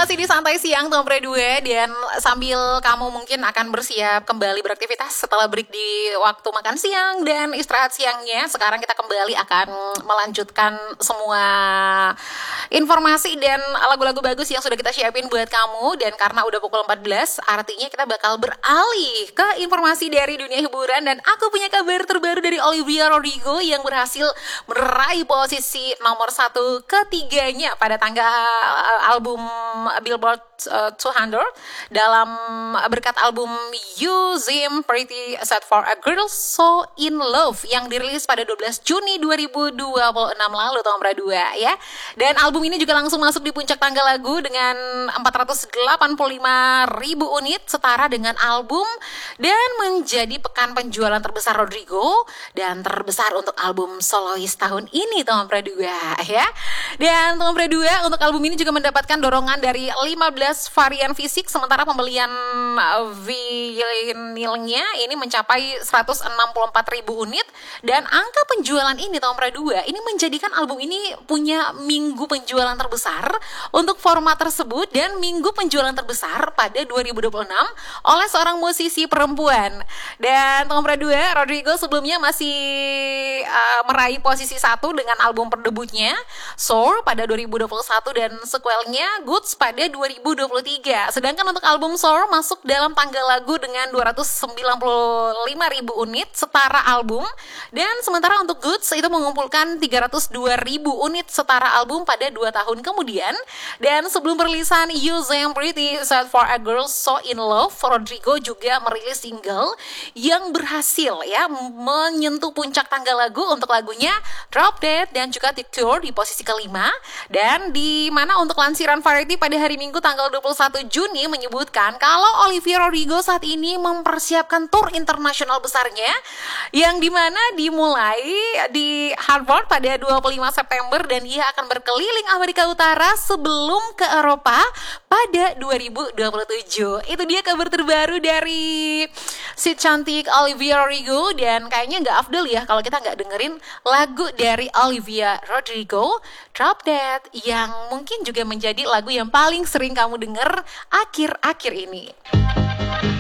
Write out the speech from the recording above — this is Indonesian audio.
masih di Santai Siang Tombre 2 dan sambil kamu mungkin akan bersiap kembali beraktivitas setelah break di waktu makan siang dan istirahat siangnya, sekarang kita kembali akan melanjutkan semua informasi dan lagu-lagu bagus yang sudah kita siapin buat kamu. Dan karena udah pukul 14, artinya kita bakal beralih ke informasi dari dunia hiburan. Dan aku punya kabar terbaru dari Olivia Rodrigo yang berhasil meraih posisi nomor 1 ketiganya pada tanggal album Billboard 200 dalam berkat album You Seem Pretty Sad for a Girl So In Love yang dirilis pada 12 Juni 2026 lalu tahun 2 ya. Dan album ini juga langsung masuk di puncak tangga lagu dengan 485.000 unit setara dengan album dan menjadi pekan penjualan terbesar Rodrigo dan terbesar untuk album solois tahun ini tahun 2 ya. Dan tahun 2 untuk album ini juga mendapatkan dorongan dari 15 varian fisik, sementara pembelian vinilnya ini mencapai 164.000 unit. Dan angka penjualan ini tahun 2 ini menjadikan album ini punya minggu penjualan terbesar untuk format tersebut dan minggu penjualan terbesar pada 2026 oleh seorang musisi perempuan. Dan tahun 2 Rodrigo sebelumnya masih meraih posisi 1 dengan album terdebutnya Soar pada 2021 dan sequelnya Goods pada 2023. Sedangkan untuk album Soar masuk dalam tangga lagu dengan 295.000 unit setara album, dan sementara untuk Goods itu mengumpulkan 302.000 unit setara album pada 2 tahun kemudian. Dan sebelum perilisan You Seem Pretty Sad for a Girl So In Love, Rodrigo juga merilis single yang berhasil ya menyentuh puncak tangga lagu untuk lagunya Drop Dead dan juga Tour di posisi kelima. Dan di mana untuk lansiran Variety pada hari Minggu tanggal 21 Juni menyebutkan kalau Olivia Rodrigo saat ini mempersiapkan tur internasional besarnya yang dimana dimulai di Harvard pada 25 September dan ia akan berkeliling Amerika Utara sebelum ke Eropa pada 2027. Itu dia kabar terbaru dari si cantik Olivia Rodrigo, dan kayaknya nggak afdol ya kalau kita nggak dengerin lagu dari Olivia Rodrigo, Drop Dead, yang mungkin juga menjadi lagu yang paling sering kamu denger akhir-akhir ini.